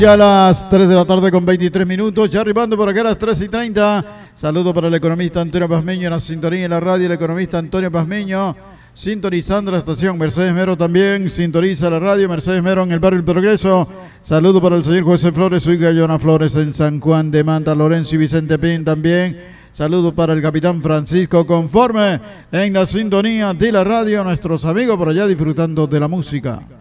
Ya a las 3 de la tarde con 23 minutos, ya arribando por acá a las 3:30. Saludo para el economista Antonio Pazmeño en la sintonía de la radio. El economista Antonio Pazmeño sintonizando la estación. Mercedes Mero también sintoniza la radio. Mercedes Mero en el barrio El Progreso. Saludo para el señor José Flores, su hija Joana Flores en San Juan de Manta, Lorenzo y Vicente Pin también. Saludo para el capitán Francisco Conforme en la sintonía de la radio. Nuestros amigos por allá disfrutando de la música.